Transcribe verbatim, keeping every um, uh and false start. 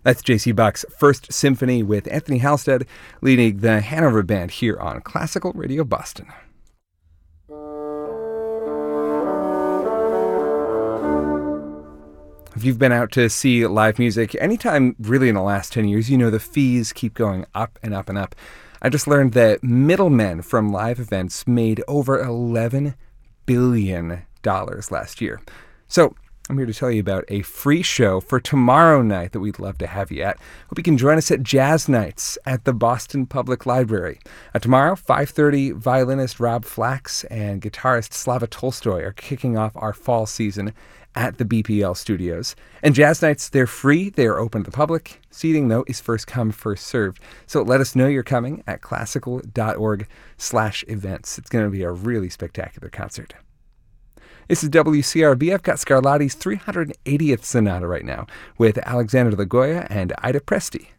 That's J C Buck's First Symphony with Anthony Halstead leading the Hanover Band here on Classical Radio Boston. If you've been out to see live music anytime really in the last ten years, you know the fees keep going up and up and up. I just learned that middlemen from live events made over eleven billion dollars last year. So I'm here to tell you about a free show for tomorrow night that we'd love to have you at. Hope you can join us at Jazz Nights at the Boston Public Library. Uh, tomorrow, five thirty, violinist Rob Flax and guitarist Slava Tolstoy are kicking off our fall season at the B P L studios. And Jazz Nights, they're free. They are open to the public. Seating, though, is first come, first served. So let us know you're coming at classical.org slash events. It's going to be a really spectacular concert. This is W C R B. I've got Scarlatti's three hundred eightieth Sonata right now with Alexander Lagoya and Ida Presti.